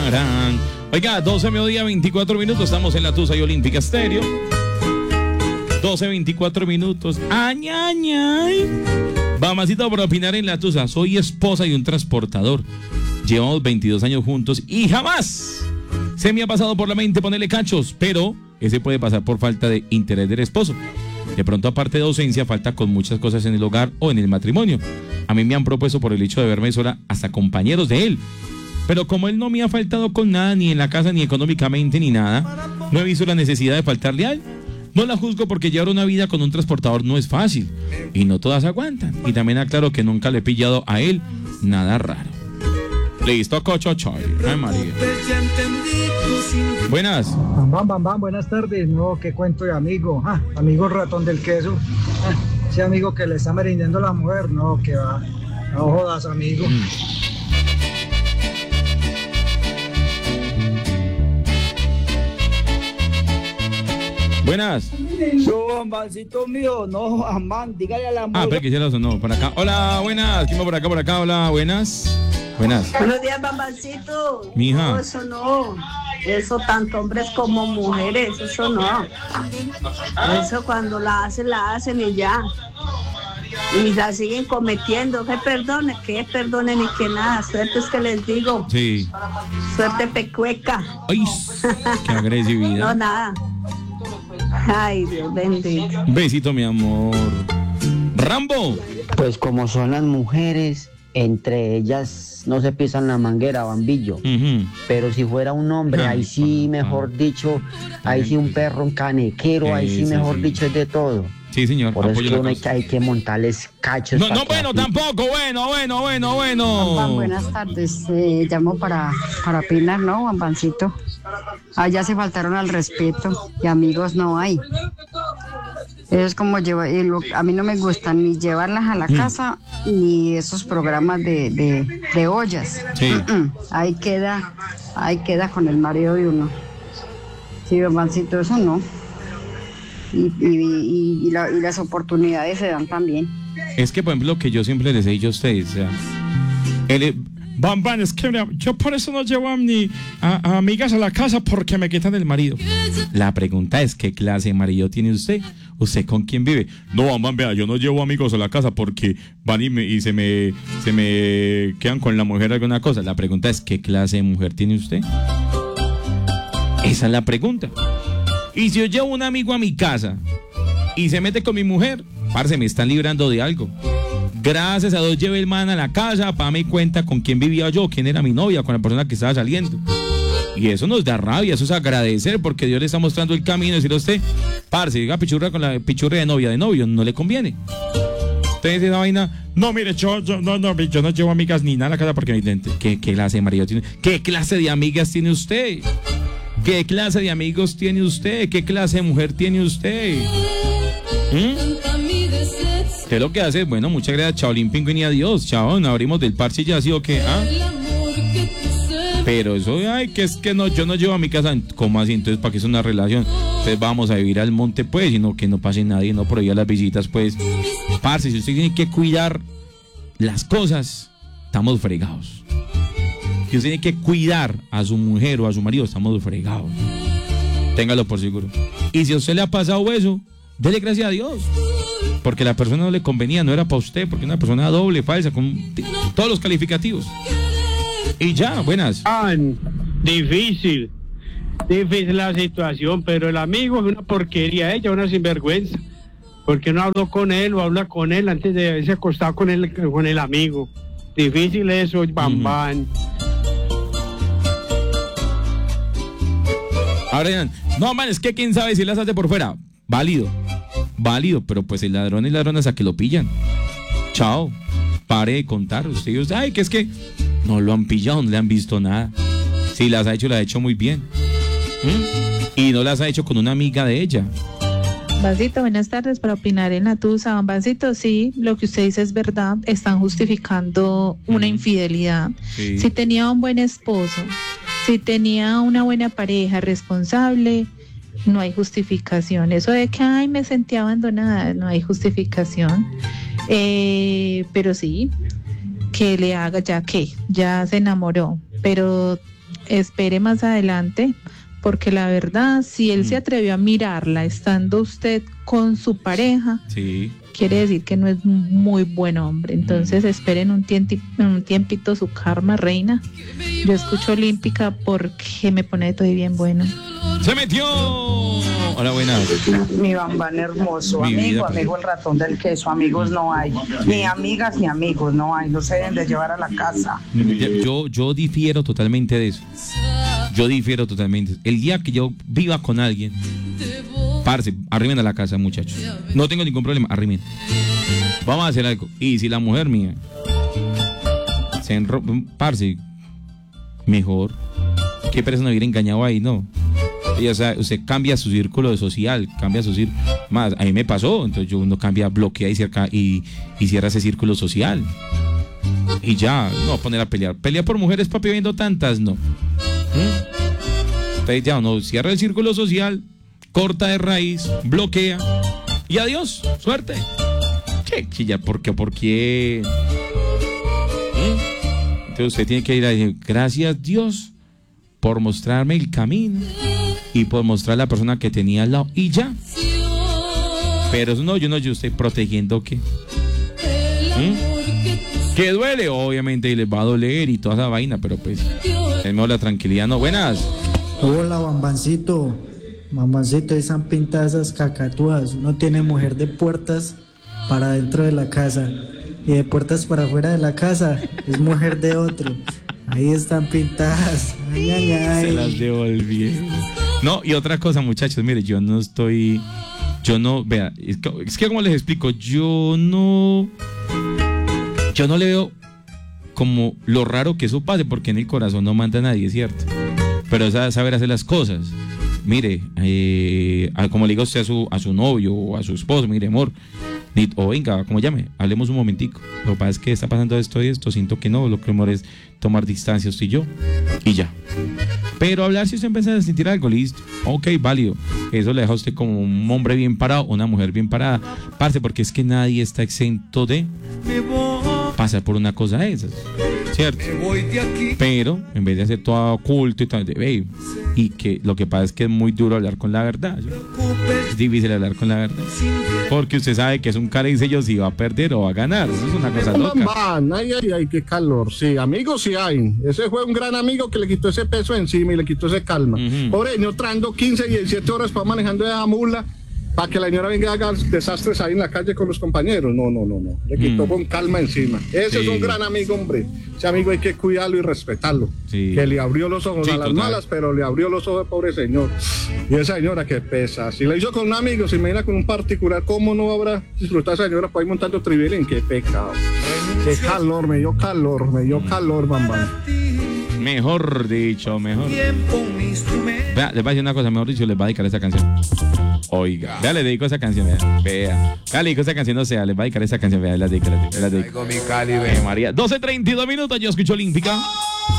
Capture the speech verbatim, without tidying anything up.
escucharán. Oiga, doce mediodía, veinticuatro minutos. Estamos en la Tusa y Olímpica Estéreo. doce, veinticuatro minutos. ¡Ay, ay, ay! Mamacita, por opinar en la Tusa. Soy esposa de un transportador. Llevamos veintidós años juntos y jamás se me ha pasado por la mente ponerle cachos, pero ese puede pasar por falta de interés del esposo. De pronto, aparte de ausencia, falta con muchas cosas en el hogar o en el matrimonio. A mí me han propuesto por el hecho de verme sola hasta compañeros de él. Pero como él no me ha faltado con nada, ni en la casa, ni económicamente, ni nada, no he visto la necesidad de faltarle a él. No la juzgo porque llevar una vida con un transportador no es fácil. Y no todas aguantan. Y también aclaro que nunca le he pillado a él nada raro. Listo, Cocho Choy. Ay, María. Buenas. Bam, bam, bam, bam, buenas tardes. No, qué cuento de amigo. Ah, amigo ratón del queso. Ah, ese amigo que le está merendando a la mujer. No, que va. No jodas, amigo. Mm. Buenas. Yo, Ambancito mío, no, Amán, dígale a la mujer. Ah, pero que hicieron eso, no, por acá. Hola, buenas. ¿Quién va por acá, por acá? Hola, buenas. Buenas. Buenos días, Bambancito. Mija. No, eso no. Eso tanto hombres como mujeres, eso no. Eso cuando la hacen, la hacen y ya. Y la siguen cometiendo. Que perdonen, que perdonen y que nada. Suerte es que les digo. Sí. Suerte pecueca. Ay, qué agresividad. No, nada. Ay, Dios bendito. Besito, mi amor. Rambo. Pues como son las mujeres, entre ellas no se pisan la manguera, Bambillo. Uh-huh. Pero si fuera un hombre, ahí sí, mejor dicho, ahí sí un perro, un canequero, ahí sí, mejor sí. dicho, es de todo. Sí, señor. Por eso que uno hay que, hay que montarles cachos. No, no, bueno, tampoco, bueno, bueno, bueno, bueno. Bam, buenas tardes, eh, llamo para, para opinar, ¿no, Bambancito? Allá se faltaron al respeto y amigos no hay. Eso es como llevar, a mí no me gusta ni llevarlas a la casa mm. ni esos programas de, de, de ollas. Sí. Mm-mm. Ahí queda, ahí queda con el marido de uno. Sí, Bambancito, eso no. Y, y, y, y, la, y las oportunidades se dan también. Es que, por ejemplo, lo que yo siempre les he dicho a ustedes, o sea, el, Bam, bam, es que mira, yo por eso no llevo a, mi, a, a amigas a la casa porque me quitan el marido. La pregunta es, ¿qué clase de marido tiene usted? ¿Usted con quién vive? No, Bam, bam, vea, yo no llevo amigos a la casa porque van y, me, y se, me, se me quedan con la mujer alguna cosa. La pregunta es, ¿qué clase de mujer tiene usted? Esa es la pregunta. Y si yo llevo un amigo a mi casa y se mete con mi mujer, parce, me están librando de algo. Gracias a Dios llevé el man a la casa, para me cuenta con quién vivía yo, quién era mi novia, con la persona que estaba saliendo. Y eso nos da rabia, eso es agradecer, porque Dios le está mostrando el camino. Decirle a usted, parce, diga pichurra con la pichurra de novia, de novio, no le conviene. Usted dice esa vaina, no, mire, yo, yo, no, no, yo no llevo amigas ni nada a la casa porque me intente. ¿Qué, qué clase de marido tiene? ¿Qué clase de amigas tiene usted? ¿Qué clase de amigos tiene usted? ¿Qué clase de mujer tiene usted? ¿Mm? ¿Qué lo que hace? Bueno, muchas gracias, chao, Limpingo y adiós, chao, nos abrimos del parche y ya, ¿sí o qué? ¿Ah? Pero eso, ay, que es que no, yo no llevo a mi casa, ¿cómo así? Entonces, ¿para qué es una relación? Entonces vamos a vivir al monte, pues, y no que no pase nadie, no prohíba las visitas, pues. Parce, si usted tiene que cuidar las cosas, estamos fregados. Si usted tiene que cuidar a su mujer o a su marido, estamos fregados. Téngalo por seguro. Y si a usted le ha pasado eso, dele gracias a Dios. Porque la persona no le convenía, no era para usted, porque una persona doble, falsa, con t- todos los calificativos. Y ya, buenas. Ah, difícil, difícil la situación, pero el amigo es una porquería, ella una sinvergüenza. Porque no habló con él o habla con él antes de haberse acostado con él, con el amigo. Difícil eso, bam, bam. Ahora, no, man, es que quién sabe si las hace por fuera. Válido, válido, pero pues el ladrón y ladronas a que lo pillan. Chao, pare de contar. Ustedes, ay, que es que no lo han pillado, no le han visto nada. Si las ha hecho, las ha hecho muy bien. ¿Mm? Y no las ha hecho con una amiga de ella. Bambacito, buenas tardes, para opinar en la Tusa. Bambacito, sí, lo que usted dice es verdad, están justificando una mm. infidelidad. Sí. Si tenía un buen esposo, si tenía una buena pareja responsable, no hay justificación. Eso de que, ay, me sentí abandonada, no hay justificación. Eh, pero sí, que le haga, ya que, ya se enamoró, pero espere más adelante, porque la verdad, si él mm. se atrevió a mirarla estando usted con su pareja, sí. quiere decir que no es muy buen hombre. Entonces mm. esperen un, tiempi, un tiempito su karma, reina. Yo escucho Olímpica porque me pone todo bien bueno. ¡Se metió! Hola, buenas. Mi bambán hermoso, mi amigo, vida, amigo el ratón del queso, amigos no hay, ni amigas ni amigos no hay, no se deben de llevar a la casa. Yo, yo difiero totalmente de eso. Yo difiero totalmente. El día que yo viva con alguien, parce, arrimen a la casa, muchachos. No tengo ningún problema, arrimen. Vamos a hacer algo. Y si la mujer mía se enropa, parce, mejor. ¿Qué persona hubiera engañado ahí? No. O sea, usted cambia su círculo social, cambia su círculo. Más, a mí me pasó, entonces yo uno cambia, bloquea y, cerca, y, y cierra ese círculo social. Y ya, no va a poner a pelear. Pelear por mujeres, papi, viendo tantas, no. ¿Mm? Entonces ya uno cierra el círculo social, corta de raíz, bloquea y adiós, suerte. ¿Qué? ¿Qué ya? ¿Por qué? ¿Por qué? ¿Mm? Entonces usted tiene que ir a decir, gracias Dios por mostrarme el camino y por mostrar a la persona que tenía al lado y ya. Pero no, yo no, yo estoy protegiendo que ¿Mm? que duele, obviamente, y les va a doler y toda esa vaina, pero pues es mejor la tranquilidad. No, buenas. Hola, Bambancito. Bambancito, están pintadas esas cacatúas. Uno tiene mujer de puertas para dentro de la casa y de puertas para afuera de la casa es mujer de otro. Ahí están pintadas. Ay, ay, ay. Se las devolvieron. No, y otra cosa, muchachos, mire, yo no estoy, yo no, vea, es que, es que como les explico, yo no, yo no le veo como lo raro que eso pase, porque en el corazón no manda nadie, es cierto, pero es saber hacer las cosas. Mire, eh, como le digo a usted a su, a su novio o a su esposo, mire, amor, o venga, como llame, hablemos un momentico. Lo que pasa es que está pasando esto y esto, siento que no, lo que mejor es tomar distancia usted y yo, y ya. Pero hablar, si usted empieza a sentir algo, listo, ok, válido. Eso le deja a usted como un hombre bien parado, una mujer bien parada, parce, porque es que nadie está exento de pasar por una cosa de esas, ¿cierto? Pero en vez de hacer todo oculto y tal, de baby, y que lo que pasa es que es muy duro hablar con la verdad, ¿sí? Es difícil hablar con la verdad, porque usted sabe que es un carencillo si va a perder o va a ganar. Eso es una cosa loca. Van, ay, ay, ay, qué calor. Sí, amigos sí hay. Ese fue un gran amigo que le quitó ese peso encima y le quitó ese calma. Uh-huh. Pobre señor, trando quince, diecisiete horas para manejando esa mula, para que la señora venga a hacer desastres ahí en la calle con los compañeros. No, no, no, no. Le quitó mm. con calma encima. Ese sí. es un gran amigo, hombre. Ese amigo hay que cuidarlo y respetarlo. Sí. Que le abrió los ojos sí, a las total. malas, pero le abrió los ojos al pobre señor. Y esa señora que pesa. Si la hizo con un amigo, se imagina con un particular, ¿cómo no habrá disfrutado esa señora por ahí montando tribilín? Qué pecado. Qué calor, me dio calor, me dio calor, bambán. Mejor dicho, mejor. Vea, les voy a decir una cosa, mejor dicho, les va a dedicar esta canción. Oiga, vea, le dedico esa canción, vea, vea, vea, le dedico esa canción, no sea, les va a dedicar esa canción, vea, la dedico, la dedico, la dedico. María, doce treinta y dos minutos, yo escucho Olímpica.